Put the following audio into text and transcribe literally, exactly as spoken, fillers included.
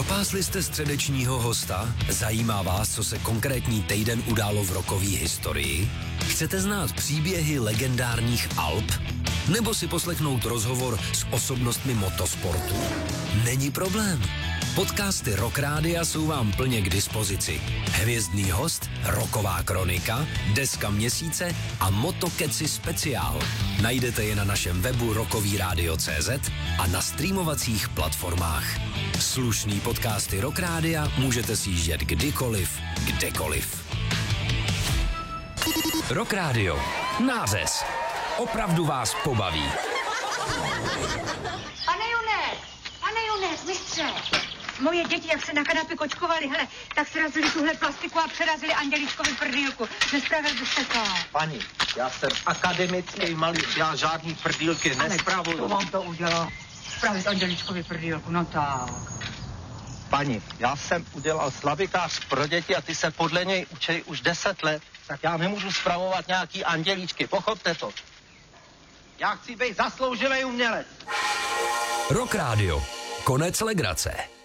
Propásli jste středečního hosta? Zajímá vás, co se konkrétní týden událo v rockové historii? Chcete znát příběhy legendárních Alp? Nebo si poslechnout rozhovor s osobnostmi motosportu? Není problém. Podcasty Rock Rádia jsou vám plně k dispozici. Hvězdný host, rocková kronika, deska měsíce a Motokeci speciál. Najdete je na našem webu rockovyradio tečka cé zet a na streamovacích platformách. Slušný podcasty Rock Rádia můžete sjíždět kdykoliv, kdekoliv. Rock Radio. Nářez. Opravdu vás pobaví. Pane Junes, pane Junes, mistře. Moje děti, jak se na kanapě kočkovali, hele, tak srazili tuhle plastiku a přerazili Anděličkovi prdýlku. Nespravil byste to. Paní, já jsem akademický malíř, já žádný prdýlky nespravuju. To vám to udělal. Spravit Anděličkovi prdýlku, no tak. Paní, já jsem udělal slavikář pro děti a ty se podle něj učej už deset let, tak já nemůžu spravovat nějaký andělíčky, pochopte to. Já chci být zasloužilý umělec. Rock Radio. Konec legrace.